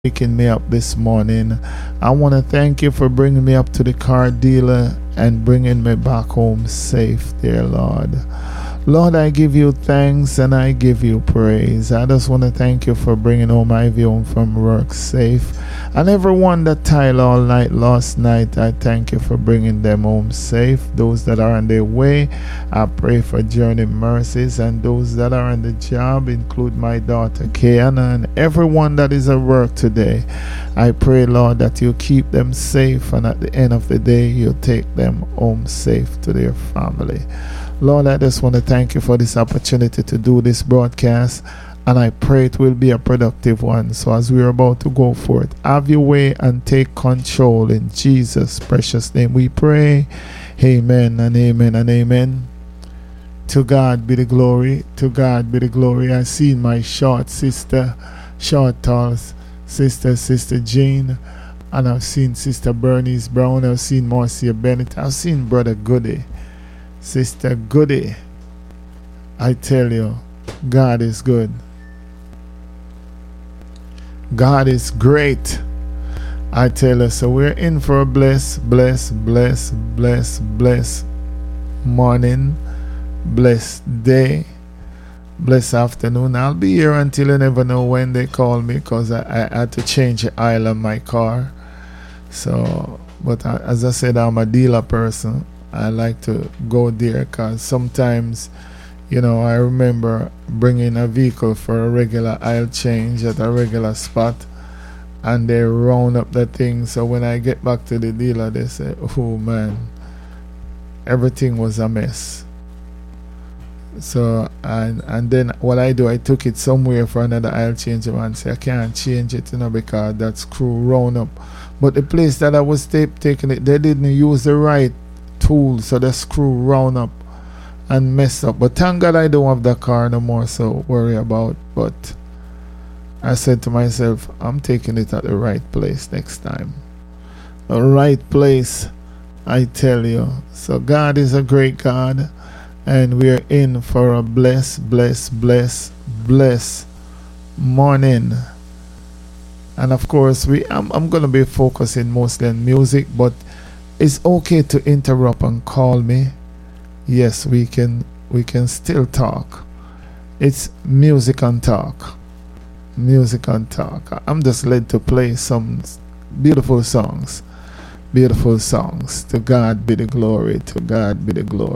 waking me up this morning. I want to thank you for bringing me up to the car dealer and bringing me back home safe, dear Lord. Lord, I give you thanks and I give you praise. I just want to thank you for bringing home Ivy home from work safe. And everyone that tiled all night last night, I thank you for bringing them home safe. Those that are on their way, I pray for journey mercies. And those that are on the job, include my daughter Kiana and everyone that is at work today. I pray, Lord, that you keep them safe, and at the end of the day, you take them home safe to their family. Lord, I just want to thank you for this opportunity to do this broadcast, and I pray it will be a productive one. So as we are about to go for it, have your way and take control. In Jesus' precious name we pray. Amen and amen and amen. To God be the glory. To God be the glory. I seen my short tall sister Jean, and I've seen Sister Bernice Brown. I've seen Marcia Bennett. I've seen Brother Goody. Sister Goody, I tell you, God is good. God is great. I tell you, so we're in for a blessed morning, blessed day, blessed afternoon. I'll be here until you never know when they call me, because I had to change the oil on my car. So, but as I said, I'm a dealer person. I like to go there because sometimes, I remember bringing a vehicle for a regular oil change at a regular spot, and they round up the thing. So when I get back to the dealer, they say, oh man, everything was a mess. So, and then what I do, I took it somewhere for another oil change and say, I can't change it, because that screw round up. But the place that I was taking it, they didn't use the right tool, so the screw round up and mess up. But thank God I don't have the car no more, so worry about. But I said to myself, I'm taking it at the right place next time. The right place, I tell you. So God is a great God, and we're in for a blessed morning. And of course, I'm going to be focusing mostly on music, but it's okay to interrupt and call me. Yes, we can still talk. It's music and talk. Music and talk. I'm just led to play some beautiful songs. To God be the glory. To God be the glory.